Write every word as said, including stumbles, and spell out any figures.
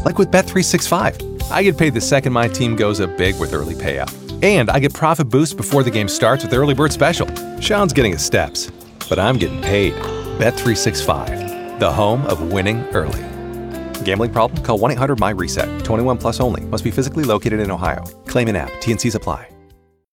Like with Bet three sixty-five. I get paid the second my team goes up big with early payout. And I get profit boosts before the game starts with Early Bird Special. Sean's getting his steps, but I'm getting paid. Bet three sixty-five, the home of winning early. Gambling problem? Call one eight hundred M Y RESET. twenty-one plus only. Must be physically located in Ohio. Claim in app. T N Cs apply.